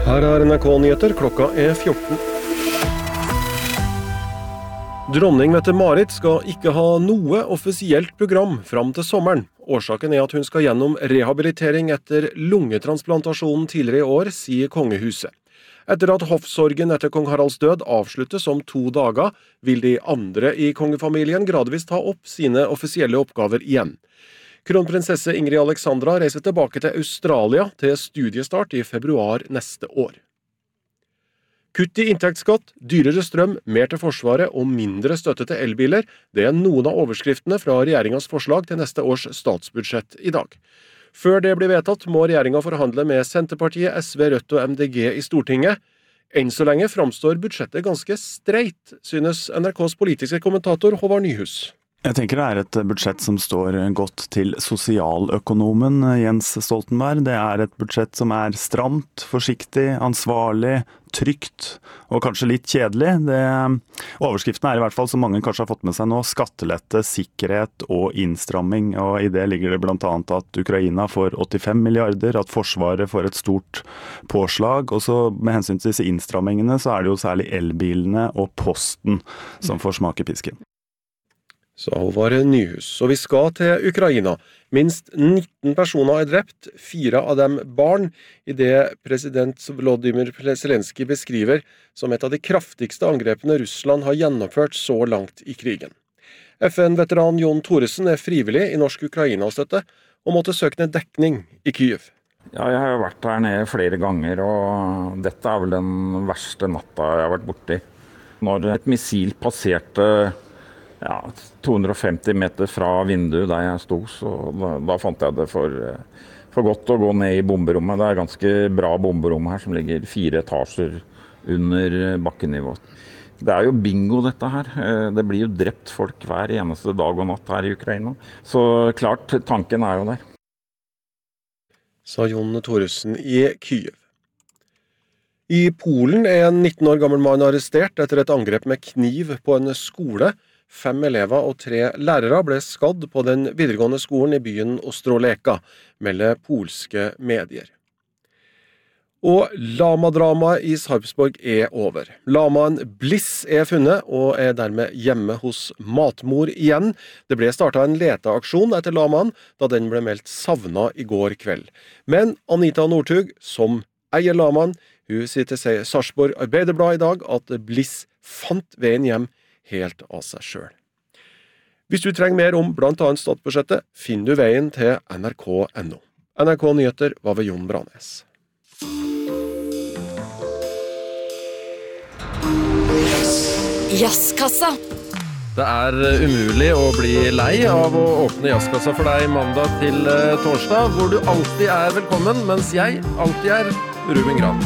Her er NRK-nyheter, klokka er 14. Dronning Mette-Marit skal ikke ha noe offisielt program fram til sommeren. Årsaken er at hun skal gjennom rehabilitering etter lungetransplantasjonen tidligere i år, sier kongehuset. Etter at hoffsorgen etter kong Haralds død avsluttes om 2 dager, vil de andre i kongefamilien gradvis ta opp sine offisielle oppgaver igjen. Kronprinsesse Ingrid Alexandra reiser tilbake til Australia til studiestart i februar neste år. Kutt i inntektsskatt, dyrere strøm, mer til forsvaret og mindre støtte til elbiler, det er noen av overskriftene fra regjeringens forslag til neste års statsbudsjett i dag. Før det blir vedtatt, må regjeringen forhandle med Senterpartiet, SV, Rødt og MDG i Stortinget. Enn så lenge framstår budsjettet ganske streit, synes NRKs politiske kommentator Håvard Nyhus. Jeg tenker det er et budsjett som står godt til sosialøkonomen Jens Stoltenberg. Det er et budsjett som er stramt, forsiktig, ansvarlig, trygt og kanskje litt kjedelig. Overskriften er i hvert fall, som mange kanskje har fått med seg nå, skattelette, sikkerhet og innstramming. Og i det ligger det blant annet at Ukraina får 85 milliarder, at Forsvaret får et stort påslag. Og så med hensyn til disse innstrammingene så er det jo særlig elbilene og posten som får smake pisken. Sa Håvard Nyhus. Og vi skal til Ukraina. Minst 19 personer er drept, 4 av dem barn, i det president Volodymyr Zelenskyj beskriver som et av de kraftigste angrepene Russland har gjennomført så langt i krigen. FN-veteran Jon Thoresen er frivillig i norsk Ukraina-støtte og måtte søke ned dekning i Kyiv. Ja, jeg har jo vært der nede flere ganger, og dette er vel den verste natta jeg har vært borti. Når et missil passerte 250 meter fra vinduet der jeg sto, så da fant jeg det for godt å gå ned i bomberommet. Det er ganske bra bomberom her, som ligger 4 etasjer under bakkenivå. Det er jo bingo dette her. Det blir jo drept folk hver eneste dag og natt her i Ukraina. Så klart, tanken er jo der. Sa Jon Thoresen i Kyiv. I Polen er en 19 år gammel mann arrestert etter et angrep med kniv på en skole. 5 elever og 3 lærere ble skadd på den videregående skolen i byen Ostroleka, melder polske medier. Og lamadramaet i Sarpsborg er over. Lamaen Bliss er funnet, og er dermed hjemme hos matmor igjen. Det ble startet en leteaksjon etter lamaen, da den ble meldt savnet i går kveld. Men Anita Northug, som eier lamaen, hun sier til Sarpsborg Arbeiderblad i dag at Bliss fant veien hjem helt av seg selv. Hvis du trenger mer om blant annet statsbudsjettet, finner du veien til nrk.no. NRK Nyheter var ved Jon Branes. Jazzkassa. Det er umulig å bli lei av å åpne jazzkassa for deg mandag til torsdag, hvor du alltid er velkommen, mens jeg alltid er Ruben Gran.